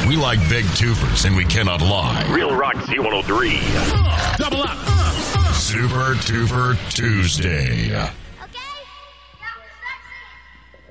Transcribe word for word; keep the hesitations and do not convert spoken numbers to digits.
We like big twofer and we cannot lie. Real Rock Z one oh three. Double up. Super Twofer Tuesday.